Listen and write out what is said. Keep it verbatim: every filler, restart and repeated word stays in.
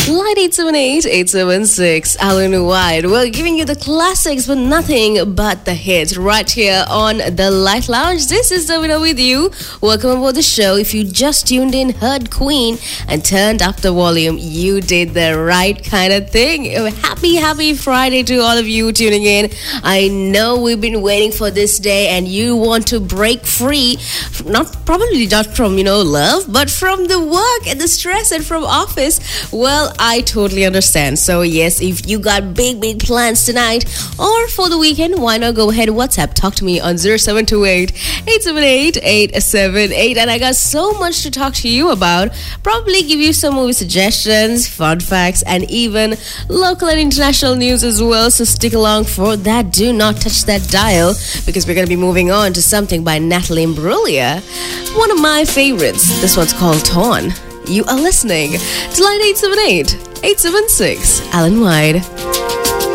Line eight seven eight, eight seven six, Alan White. We're giving you the classics, but nothing but the hits right here on the Light Lounge. This is Davina with you. Welcome aboard the show. If you just tuned in, heard Queen, and turned up the volume, you did the right kind of thing. Happy, happy Friday to all of you tuning in. I know we've been waiting for this day, and you want to break free, not probably not from, you know, love, but from the work and the stress and from office. Well, I totally understand. So yes, if you got big, big plans tonight or for the weekend, why not go ahead and WhatsApp, talk to me on zero seven two eight, eight seven eight, eight seven eight. And I got so much to talk to you about. Probably give you some movie suggestions, fun facts, and even local and international news as well. So stick along for that. Do not touch that dial, because we're going to be moving on to something by Natalie Imbruglia. One of my favorites. This one's called Torn. You are listening to Line eight seven eight, eight seven six, Alan White.